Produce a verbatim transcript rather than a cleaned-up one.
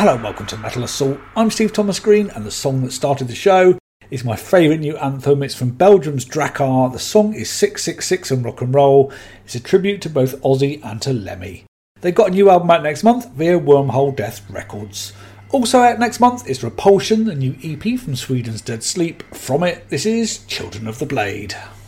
Hello and welcome to Metal Assault. I'm Steve Thomas Green, and the song that started the show is my favourite new anthem. It's from Belgium's Drakkar. The song is six six six and rock and roll. It's a tribute to both Ozzy and to Lemmy. They've got a new album out next month via Wormhole Death Records. Also out next month is Repulsion, the new E P from Sweden's Dead Sleep. From it, this is Children of the Blade.